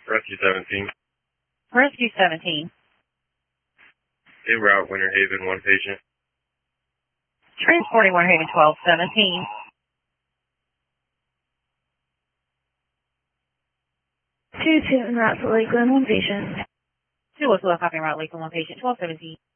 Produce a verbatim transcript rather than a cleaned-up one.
Rescue seventeen. Rescue seventeen. En route, Winter Haven, one patient. Transporting Winter Haven twelve seventeen. two two en route to Lakeland, one patient. two oh two, copy en route, Lakeland, one patient, twelve seventeen.